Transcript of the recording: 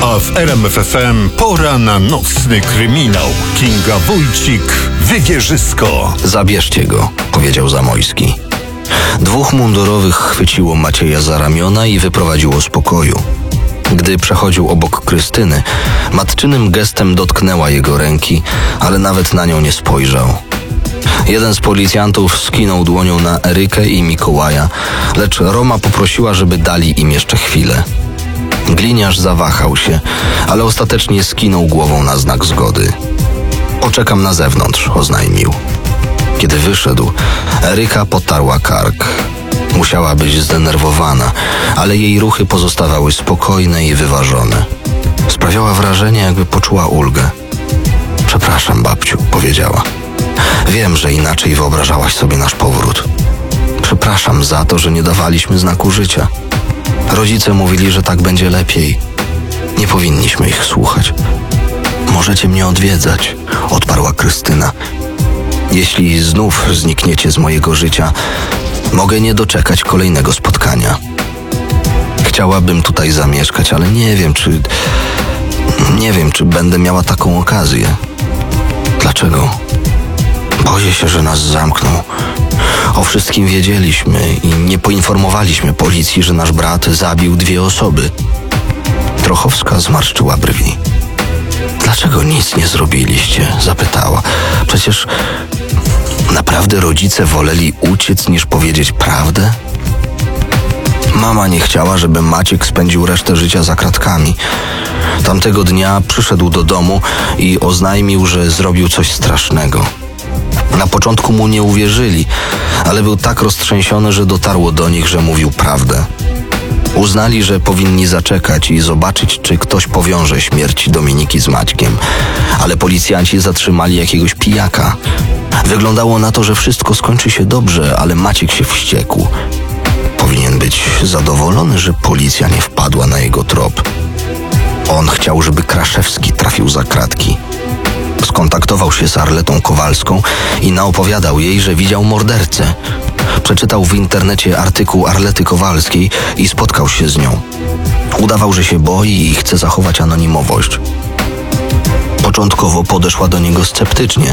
A w RMF FM pora na nocny kryminał. Kinga Wójcik, Wywierzysko. Zabierzcie go, powiedział Zamojski. 2 mundurowych chwyciło Macieja za ramiona i wyprowadziło z pokoju. Gdy przechodził obok Krystyny, matczynym gestem dotknęła jego ręki, ale nawet na nią nie spojrzał. Jeden z policjantów skinął dłonią na Erykę i Mikołaja, lecz Roma poprosiła, żeby dali im jeszcze chwilę. Gliniarz zawahał się, ale ostatecznie skinął głową na znak zgody. Poczekam na zewnątrz, oznajmił. Kiedy wyszedł, Eryka potarła kark. Musiała być zdenerwowana, ale jej ruchy pozostawały spokojne i wyważone. Sprawiała wrażenie, jakby poczuła ulgę. Przepraszam, babciu, powiedziała. Wiem, że inaczej wyobrażałaś sobie nasz powrót. Przepraszam za to, że nie dawaliśmy znaku życia. Rodzice mówili, że tak będzie lepiej. Nie powinniśmy ich słuchać. Możecie mnie odwiedzać, odparła Krystyna. Jeśli znów znikniecie z mojego życia, mogę nie doczekać kolejnego spotkania. Chciałabym tutaj zamieszkać, ale nie wiem, czy będę miała taką okazję. Dlaczego? Boję się, że nas zamkną. O wszystkim wiedzieliśmy i nie poinformowaliśmy policji, że nasz brat zabił 2 osoby. Trochowska zmarszczyła brwi. Dlaczego nic nie zrobiliście? Zapytała. Przecież naprawdę rodzice woleli uciec niż powiedzieć prawdę? Mama nie chciała, żeby Maciek spędził resztę życia za kratkami. Tamtego dnia przyszedł do domu i oznajmił, że zrobił coś strasznego. Na początku mu nie uwierzyli, ale był tak roztrzęsiony, że dotarło do nich, że mówił prawdę. Uznali, że powinni zaczekać i zobaczyć, czy ktoś powiąże śmierć Dominiki z Maćkiem, ale policjanci zatrzymali jakiegoś pijaka. Wyglądało na to, że wszystko skończy się dobrze, ale Maciek się wściekł. Powinien być zadowolony, że policja nie wpadła na jego trop. On chciał, żeby Kraszewski trafił za kratki. Skontaktował się z Arletą Kowalską i naopowiadał jej, że widział mordercę. Przeczytał w internecie artykuł Arlety Kowalskiej i spotkał się z nią. Udawał, że się boi i chce zachować anonimowość. Początkowo podeszła do niego sceptycznie,